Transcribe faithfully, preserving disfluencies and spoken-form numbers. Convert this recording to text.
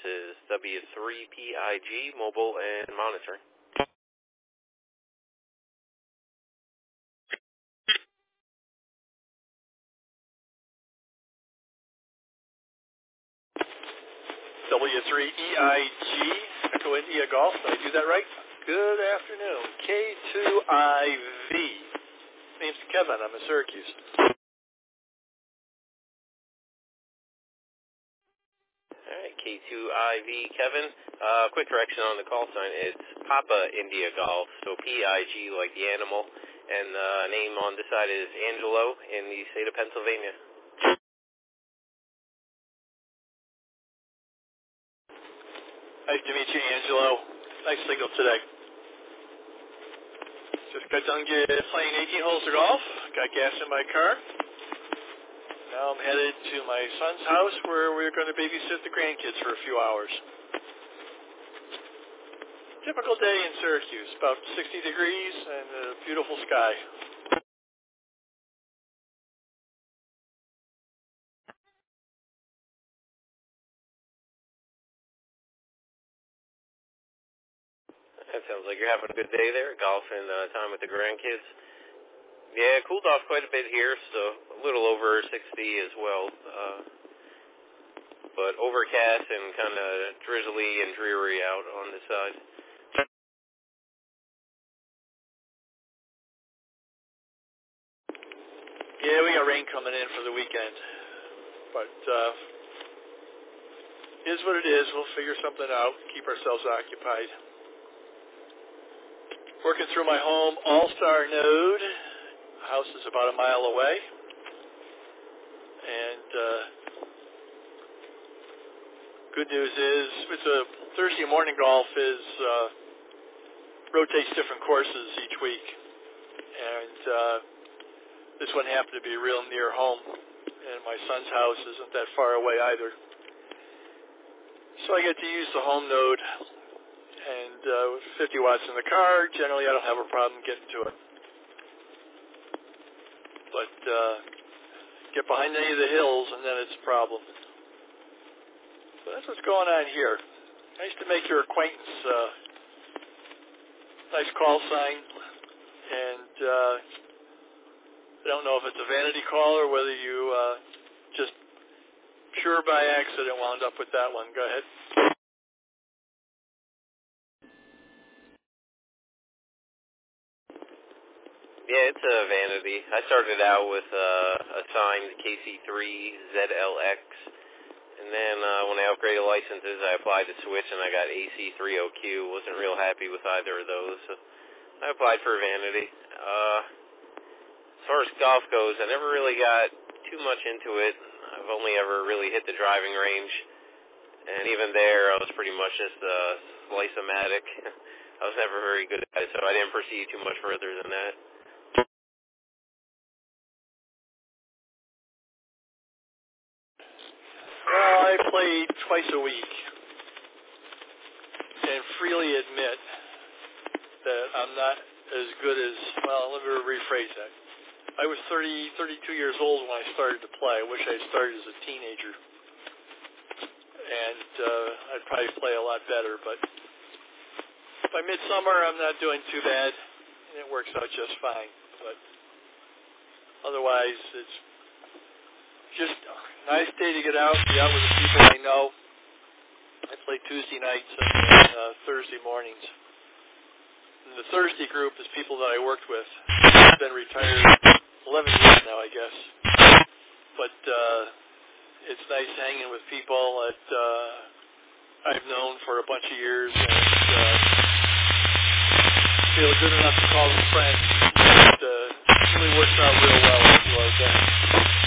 is W three P I G, mobile and monitoring. W three E I G, Echo India Golf, did I do that right? Good afternoon. K two I V. Name's Kevin, I'm in Syracuse. Alright, K two I V, Kevin. Uh, quick correction on the call sign. It's Papa India Golf, so P I G like the animal, and the uh, name on this side is Angelo in the state of Pennsylvania. Nice to meet you, Angelo. Nice signal today. Just got done get, playing eighteen holes of golf. Got gas in my car. Now I'm headed to my son's house where we're going to babysit the grandkids for a few hours. Typical day in Syracuse, about sixty degrees and a beautiful sky. That sounds like you're having a good day there, golfing uh, time with the grandkids. Yeah, it cooled off quite a bit here, so a little over sixty as well. Uh, but overcast and kind of drizzly and dreary out on this side. Yeah, we got rain coming in for the weekend. But uh, it is what it is. We'll figure something out, keep ourselves occupied. Working through my home All-Star node. The house is about a mile away. And uh, good news is, it's a Thursday morning golf is uh, rotates different courses each week. And uh, this one happened to be real near home. And my son's house isn't that far away either. So I get to use the home node. And uh, with fifty watts in the car, generally I don't have a problem getting to it. But uh, get behind any of the hills, and then it's a problem. So that's what's going on here. Nice to make your acquaintance. Uh, nice call sign. And uh, I don't know if it's a vanity call or whether you uh, just pure by accident wound up with that one. Go ahead. Yeah, it's a vanity. I started out with uh, a signed K C three Z L X, and then uh, when I upgraded licenses, I applied to switch, and I got A C three O Q. Wasn't real happy with either of those, so I applied for a vanity. Uh, as far as golf goes, I never really got too much into it. I've only ever really hit the driving range, and even there, I was pretty much just a slice-o-matic. I was never very good at it, so I didn't proceed too much further than that. Well, I play twice a week and freely admit that I'm not as good as, well, let me rephrase that. I was thirty, thirty-two years old when I started to play. I wish I had started as a teenager. And uh, I'd probably play a lot better, but by midsummer I'm not doing too bad, and it works out just fine. But otherwise, it's just a nice day to get out, be out with the people I know. I play Tuesday nights and uh, Thursday mornings. And the Thursday group is people that I worked with. I've been retired eleven years now, I guess. But uh, it's nice hanging with people that uh, I've known for a bunch of years and uh, feel good enough to call them friends. It uh, really works out real well. That's what I've done.